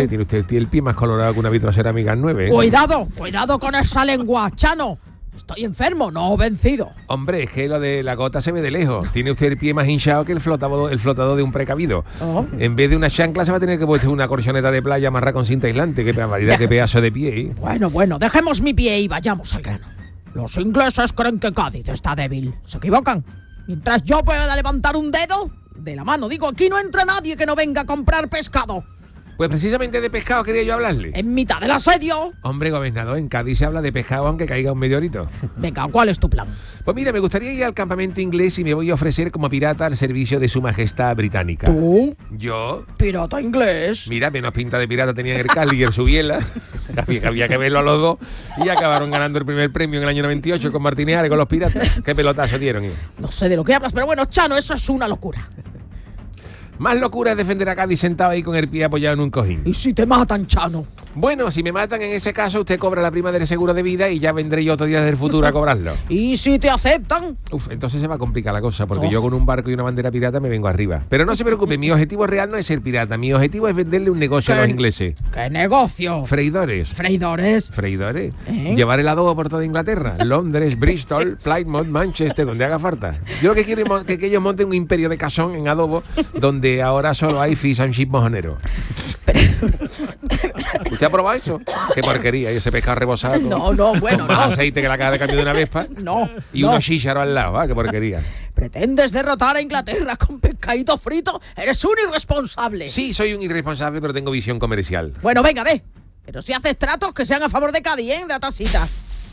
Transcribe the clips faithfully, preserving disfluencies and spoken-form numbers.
Fíjese, tiene usted el pie más colorado que una vitrocerámica nueve. ¿eh? Cuidado, cuidado con esa lengua, Chano. Estoy enfermo, no vencido. Hombre, es que lo de la gota se ve de lejos. Tiene usted el pie más hinchado que el flotador, el flotador de un precavido. Oh. En vez de una chancla se va a tener que poner una corchoneta de playa amarrada con cinta aislante. Qué barbaridad, qué pedazo de pie. ¿eh? Bueno, bueno, dejemos mi pie y vayamos al grano. Los ingleses creen que Cádiz está débil. Se equivocan. Mientras yo pueda levantar un dedo de la mano, digo, aquí no entra nadie que no venga a comprar pescado. Pues precisamente de pescado quería yo hablarle. En mitad del asedio. Hombre, gobernador, en Cádiz se habla de pescado aunque caiga un meteorito. Venga, ¿cuál es tu plan? Pues mira, me gustaría ir al campamento inglés y me voy a ofrecer como pirata al servicio de su majestad británica. ¿Tú? ¿Yo? Pirata inglés. Mira, menos pinta de pirata tenían el Cali y el Subiela. había, había que verlo a los dos y acabaron ganando el primer premio en el año noventa y ocho con Martínez Ares, con los piratas. Qué pelotazo dieron. No sé de lo que hablas, pero bueno, Chano, eso es una locura. Más locura es defender a Cádiz sentado ahí con el pie apoyado en un cojín. ¿Y si te matan, Chano? Bueno, si me matan en ese caso, usted cobra la prima del seguro de vida y ya vendré yo otro día del futuro a cobrarlo. ¿Y si te aceptan? Uf, entonces se va a complicar la cosa, porque Oh. yo con un barco y una bandera pirata me vengo arriba. Pero no se preocupe, mi objetivo real no es ser pirata, mi objetivo es venderle un negocio a los ingleses. ¿Qué negocio? Freidores. Freidores. Freidores. ¿Eh? Llevar el adobo por toda Inglaterra. Londres, Bristol, Plymouth, Manchester, donde haga falta. Yo lo que quiero es mo- que, que ellos monten un imperio de casón en adobo, donde ahora solo hay fish and chip mojonero. ¿Usted ha probado eso? Qué porquería, y ese pescado rebozado con, No, no, bueno, con más no. aceite que la caja de cambio de una Vespa. No, Y no. unos chícharos al lado, ¿ah? Qué porquería. ¿Pretendes derrotar a Inglaterra con pescadito frito? Eres un irresponsable. Sí, soy un irresponsable, pero tengo visión comercial. Bueno, venga, ve. Pero si haces tratos que sean a favor de Cádiz, ¿eh? La tacita.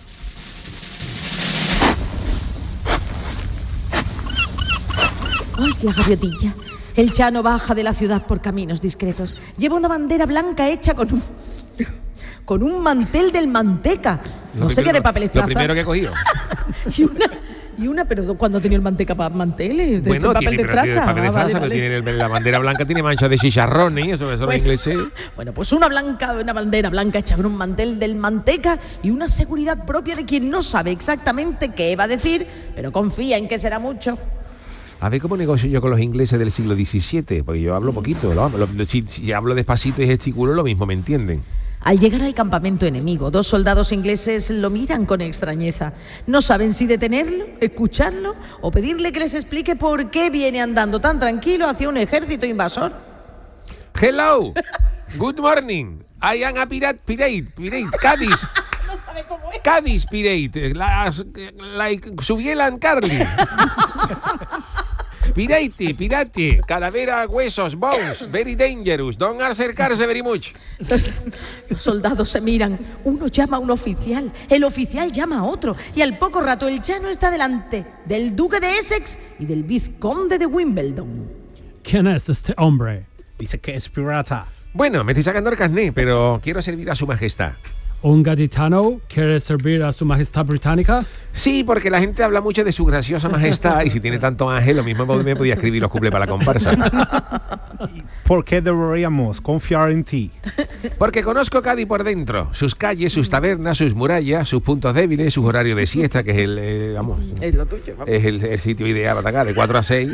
¡Ay, qué gaviotilla! El Chano baja de la ciudad por caminos discretos. Lleva una bandera blanca hecha con un... con un mantel del manteca. No Lo sé qué primero- de papel Lo estraza. primero que he cogido. Y una... Y una, pero ¿cuándo tenía el manteca para manteles? ¿De Bueno, papel tiene, de pero tiene estraza? papel de Ah, vale, estraza, vale. pero tiene el- la bandera blanca tiene manchas de chicharrones y eso, eso los Bueno, ingleses. bueno, pues una blanca, una bandera blanca hecha con un mantel del manteca y una seguridad propia de quien no sabe exactamente qué va a decir, pero confía en que será mucho. A ver cómo negocio yo con los ingleses del siglo diecisiete, porque yo hablo poquito, lo- lo- si, si hablo despacito y gesticulo, lo mismo me entienden. Al llegar al campamento enemigo, dos soldados ingleses lo miran con extrañeza. No saben si detenerlo, escucharlo o pedirle que les explique por qué viene andando tan tranquilo hacia un ejército invasor. Hello, good morning, I am a pirate, pirate, pirate, Cádiz. No sabe cómo es. Cádiz pirate, las- like Subiela and Carly. Pirate, pirate, calavera, huesos, bones, very dangerous, don't acercarse very much. Los, los soldados se miran. Uno llama a un oficial, el oficial llama a otro y al poco rato el Chano está delante del duque de Essex y del vizconde de Wimbledon. ¿Quién es este hombre? Dice que es pirata. Bueno, me estoy sacando el carné, pero quiero servir a su majestad. ¿Un gaditano quiere servir a su majestad británica? Sí, porque la gente habla mucho de su graciosa majestad y si tiene tanto ángel, lo mismo me podía escribir los cuplés para la comparsa. ¿Por qué deberíamos confiar en ti? Porque conozco Cádiz por dentro, sus calles, sus tabernas, sus murallas, sus puntos débiles, sus horarios de siesta, que es el, eh, vamos, Es lo tuyo, vamos. es el, el sitio ideal para atacar, de cuatro a seis.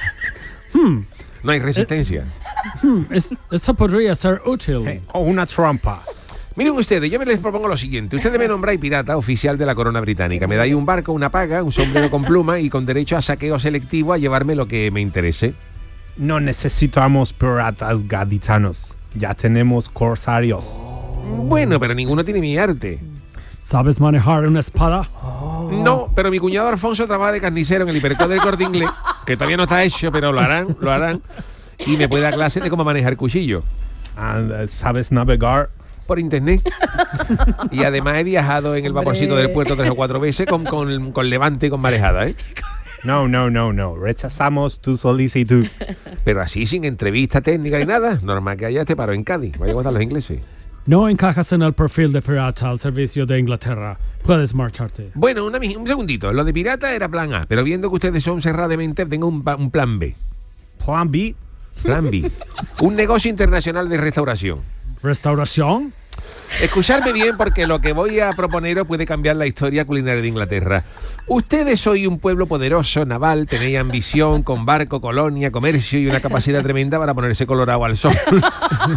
No hay resistencia. Hmm, es- eso podría ser útil. Eh, O una trampa. Miren ustedes, yo me les propongo lo siguiente. Ustedes me nombráis pirata oficial de la corona británica. Me dais un barco, una paga, un sombrero con pluma y con derecho a saqueo selectivo a llevarme lo que me interese. No necesitamos piratas gaditanos. Ya tenemos corsarios. Bueno, pero ninguno tiene mi arte. ¿Sabes manejar una espada? No, pero mi cuñado Alfonso trabaja de carnicero en el hipercor del Corte Inglés, que todavía no está hecho, pero lo harán, lo harán. Y me puede dar clase de cómo manejar cuchillo. And, uh, ¿sabes navegar? Por internet. Y además he viajado en el vaporcito Hombre. del puerto tres o cuatro veces con, con, con levante y con marejada, ¿eh? No, no, no, no. Rechazamos tu solicitud. Pero así, sin entrevista técnica ni nada. Normal que haya este paro en Cádiz. Vaya a gustar los ingleses. No encajas en el perfil de pirata al servicio de Inglaterra. Puedes marcharte. Bueno, una, mi- un segundito. Lo de pirata era plan A, pero viendo que ustedes son cerrados de mente, tengo un, pa- un plan B. Plan B. Plan B. Un negocio internacional de restauración. ¿Restauración? Escuchadme bien porque lo que voy a proponeros puede cambiar la historia culinaria de Inglaterra. Ustedes sois un pueblo poderoso, naval, tenéis ambición, con barco, colonia, comercio y una capacidad tremenda para ponerse colorado al sol.